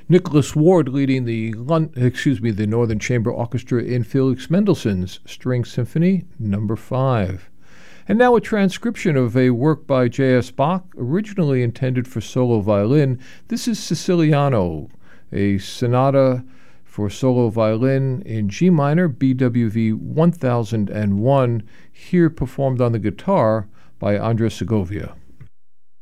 Nicholas Ward leading the Northern Chamber Orchestra in Felix Mendelssohn's String Symphony No. 5. And now a transcription of a work by J.S. Bach, originally intended for solo violin. This is Siciliano, a sonata for solo violin in G minor, BWV 1001, here performed on the guitar by Andres Segovia.